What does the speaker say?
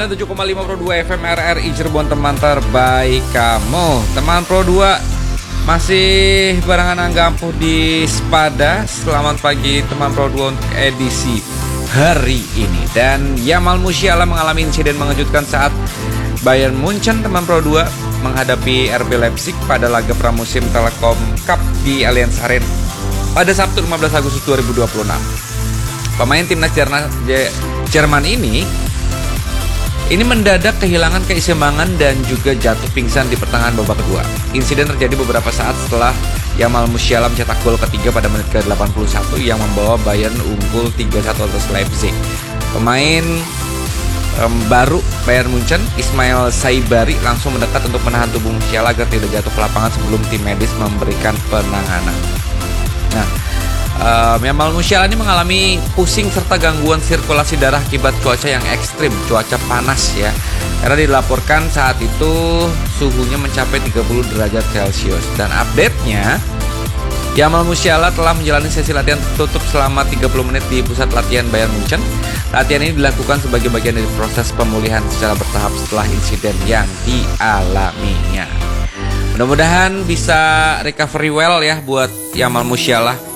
97,5 Pro 2 FM RRI Cirebon, teman terbaik kamu. Teman Pro 2 masih barengan Angga Ampuh di Spada. Selamat pagi teman Pro 2 untuk edisi hari ini. Dan Jamal Musiala mengalami insiden mengejutkan saat Bayern Munchen teman Pro 2 menghadapi RB Leipzig pada laga pramusim Telekom Cup di Allianz Arena pada Sabtu 15 Agustus 2026. Pemain timnas Jerman ini mendadak kehilangan keseimbangan dan juga jatuh pingsan di pertengahan babak kedua. Insiden terjadi beberapa saat setelah Jamal Musiala mencetak gol ketiga pada menit ke-81 yang membawa Bayern unggul 3-1 atas Leipzig. Pemain baru Bayern Munchen, Ismail Saibari, langsung mendekat untuk menahan tubuh Musiala agar tidak jatuh ke lapangan sebelum tim medis memberikan penanganan. Nah, Jamal Musiala ini mengalami pusing serta gangguan sirkulasi darah akibat cuaca yang ekstrim, cuaca panas ya. Karena dilaporkan saat itu suhunya mencapai 30 derajat Celcius. Dan update-nya, Jamal Musiala telah menjalani sesi latihan tertutup selama 30 menit di pusat latihan Bayern Munchen. Latihan ini dilakukan sebagai bagian dari proses pemulihan secara bertahap setelah insiden yang dialaminya. Mudah-mudahan bisa recovery well ya buat Jamal Musiala.